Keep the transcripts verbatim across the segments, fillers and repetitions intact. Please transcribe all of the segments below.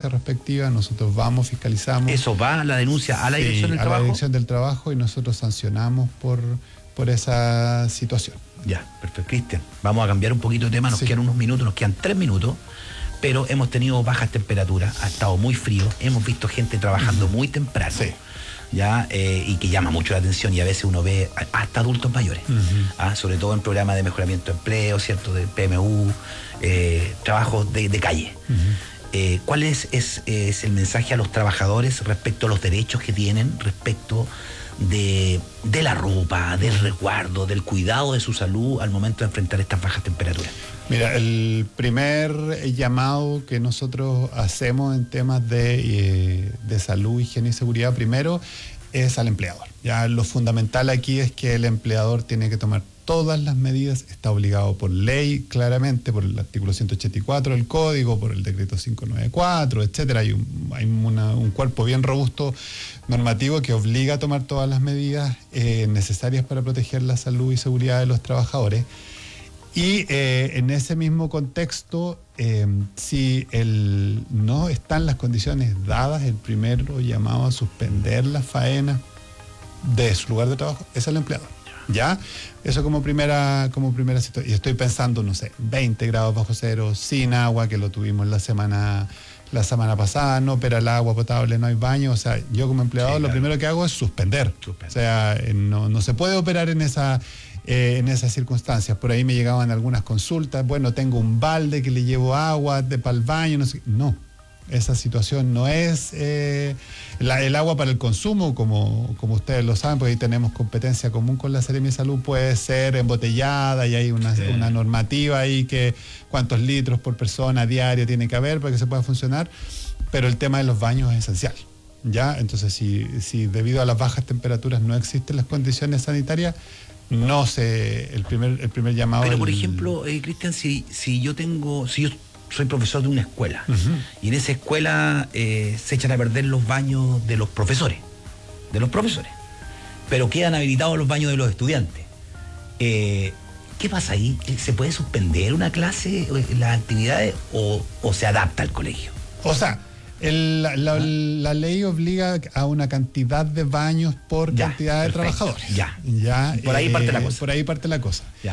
respectiva, nosotros vamos, fiscalizamos. ¿Eso va a la denuncia a la sí, Dirección del a Trabajo? A la Dirección del Trabajo, y nosotros sancionamos por, por esa situación. Ya, perfecto. Cristian, vamos a cambiar un poquito de tema, nos sí. quedan unos minutos, nos quedan tres minutos, pero hemos tenido bajas temperaturas, ha estado muy frío, hemos visto gente trabajando uh-huh. muy temprano. Sí. Ya eh, y que llama mucho la atención, y a veces uno ve hasta adultos mayores, uh-huh. ¿ah? Sobre todo en programas de mejoramiento de empleo, ¿cierto? Del P M U, eh, trabajos de, de calle. Uh-huh. eh, ¿Cuál es, es, es el mensaje a los trabajadores respecto a los derechos que tienen, respecto de, de la ropa, del resguardo, del cuidado de su salud al momento de enfrentar estas bajas temperaturas? Mira, el primer llamado que nosotros hacemos en temas de, eh, de salud, higiene y seguridad, primero, es al empleador. Ya lo fundamental aquí es que el empleador tiene que tomar todas las medidas, está obligado por ley, claramente, por el artículo ciento ochenta y cuatro del Código, por el decreto quinientos noventa y cuatro, etcétera. Hay, un, hay una, un cuerpo bien robusto normativo que obliga a tomar todas las medidas eh, necesarias para proteger la salud y seguridad de los trabajadores. Y eh, en ese mismo contexto, eh, si el, no están las condiciones dadas, el primero llamado a suspender la faena de su lugar de trabajo es el empleador. ¿Ya? Eso como primera, como primera situación. Y estoy pensando, no sé, veinte grados bajo cero, sin agua, que lo tuvimos la semana, la semana pasada, no opera el agua potable, no hay baño. O sea, yo como empleador sí, claro. lo primero que hago es suspender. Suspender. O sea, no, no se puede operar en esa... Eh, en esas circunstancias. Por ahí me llegaban algunas consultas, bueno, tengo un balde que le llevo agua de, para el baño, no sé. No, esa situación no es eh, la, el agua para el consumo, como, como ustedes lo saben, porque ahí tenemos competencia común con la Seremi de Salud, puede ser embotellada y hay una, sí. una normativa ahí que cuántos litros por persona diaria tiene que haber para que se pueda funcionar, pero el tema de los baños es esencial. ¿Ya? Entonces, si, si debido a las bajas temperaturas no existen las condiciones sanitarias, no sé, el primer, el primer llamado... Pero, el... por ejemplo, eh, Cristian, si, si yo tengo, si yo soy profesor de una escuela, uh-huh. y en esa escuela eh, se echan a perder los baños de los profesores, de los profesores, pero quedan habilitados los baños de los estudiantes, eh, ¿qué pasa ahí? ¿Se puede suspender una clase, las actividades, o, o se adapta al colegio? O sea... El, la, la, la ley obliga a una cantidad de baños por ya, cantidad de perfecto, trabajadores. Ya. Ya, por ahí eh, parte la cosa. Por ahí parte la cosa. Ya.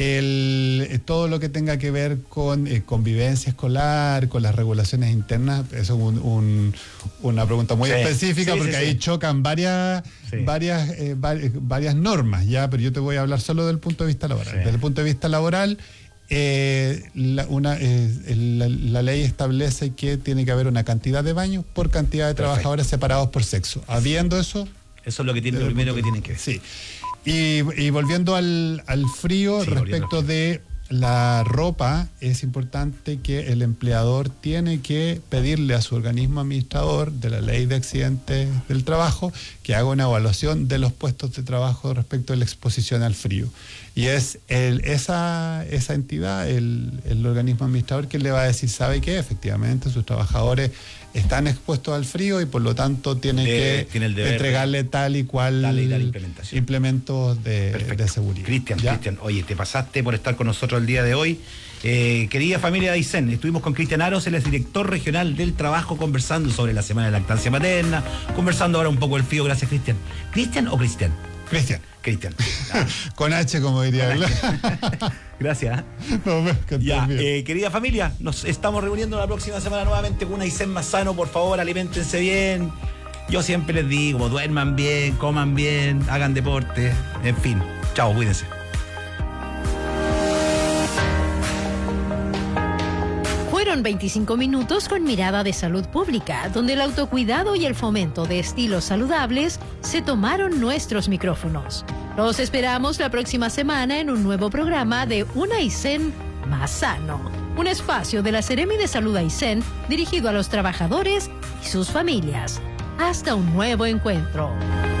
El, todo lo que tenga que ver con eh, convivencia escolar, con las regulaciones internas, eso es un, un, una pregunta muy sí, específica, sí, porque sí, ahí sí. chocan varias, sí. varias, eh, varias, varias normas, ya, pero yo te voy a hablar solo del punto de vista laboral. Sí. Desde el punto de vista laboral, Eh, la, una, eh, la, la ley establece que tiene que haber una cantidad de baños por cantidad de Perfecto. Trabajadores separados por sexo. Habiendo eso... Eso es lo que tiene lo primero que tienen que ver. Sí. Y, y volviendo al, al frío, sí, respecto de la ropa, es importante que el empleador tiene que pedirle a su organismo administrador de la ley de accidentes del trabajo que haga una evaluación de los puestos de trabajo respecto a la exposición al frío. Y es el, esa, esa entidad, el, el organismo administrador, que le va a decir, ¿sabe qué? Efectivamente, sus trabajadores están expuestos al frío y por lo tanto tienen de, que tiene el deber entregarle de, tal y cual implementos de, de seguridad. Cristian, Cristian, oye, te pasaste por estar con nosotros el día de hoy. Eh, querida familia de Aysén, estuvimos con Cristian Aros, él es director regional del trabajo, conversando sobre la semana de lactancia materna, conversando ahora un poco del frío. Gracias, Cristian. ¿Cristian o Cristian? Cristian. Cristian. Ah. Con H, como diría él. Gracias. No, me ya, eh, querida familia, nos estamos reuniendo la próxima semana nuevamente con un Aysén más sano. Por favor, aliméntense bien. Yo siempre les digo, duerman bien, coman bien, hagan deporte, en fin. Chao, cuídense. Fueron veinticinco minutos con mirada de salud pública, donde el autocuidado y el fomento de estilos saludables se tomaron nuestros micrófonos. Los esperamos la próxima semana en un nuevo programa de Un Aysén más sano, un espacio de la Seremi de Salud Aysén dirigido a los trabajadores y sus familias. Hasta un nuevo encuentro.